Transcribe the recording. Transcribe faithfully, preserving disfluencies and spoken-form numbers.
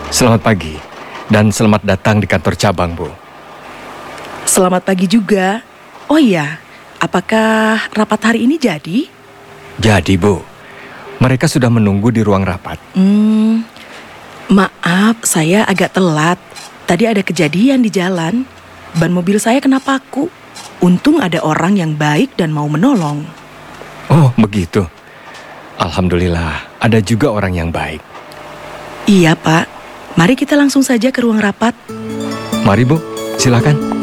Selamat pagi, dan selamat datang di kantor cabang, Bu. Selamat pagi juga. Oh iya, apakah rapat hari ini jadi? Jadi, Bu, mereka sudah menunggu di ruang rapat. Hmm, maaf, saya agak telat. Tadi ada kejadian di jalan. Ban mobil saya kena paku. Untung ada orang yang baik dan mau menolong. Oh, begitu. Alhamdulillah, ada juga orang yang baik. Iya, Pak. Mari kita langsung saja ke ruang rapat. Mari, Bu, silakan.